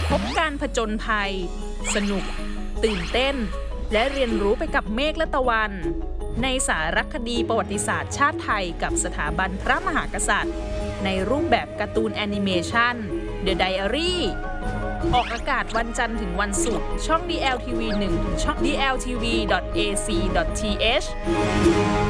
พบการผจญภัยสนุกตื่นเต้นและเรียนรู้ไปกับเมฆและตะวันในสารคดีประวัติศาสตร์ชาติไทยกับสถาบันพระมหากษัตริย์ในรูปแบบการ์ตูนแอนิเมชัน The Diary ออกอากาศวันจันทร์ถึงวันศุกร์ช่อง DLTV 1 ถึงช่อง DLTV.ac.th